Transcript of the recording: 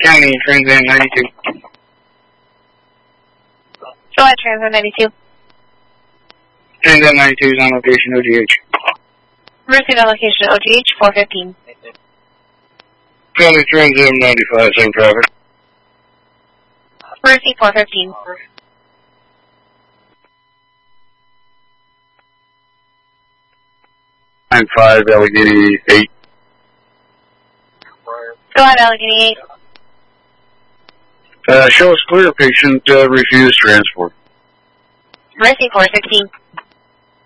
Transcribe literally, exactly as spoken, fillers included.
County, Trans Am ninety-two. Go ahead, Trans Am ninety-two. Trans Am ninety-two is on location O G H. Mercy on location O G H four fifteen. County Trans Am ninety-five, same traffic. Mercy four fifteen. nine five, Allegheny eight. Go ahead, Allegheny eight. Uh, show us clear, patient uh, refused transport. Mercy four sixteen.